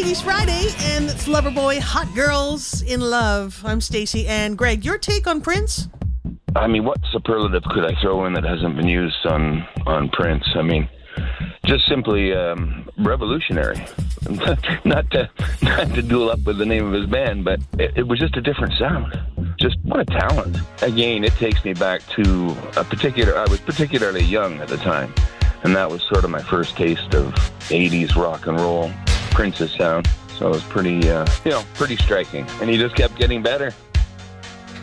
Ladies Friday, and it's Loverboy, Hot Girls in Love. I'm Stacey, and Greg, your take on Prince? I mean, what superlative could I throw in that hasn't been used on Prince? I mean, just simply revolutionary. not to duel up with the name of his band, but it was just a different sound. Just what a talent. Again, it takes me back to I was particularly young at the time, and that was sort of my first taste of 80s rock and roll, Prince's sound. So it was pretty striking. And he just kept getting better.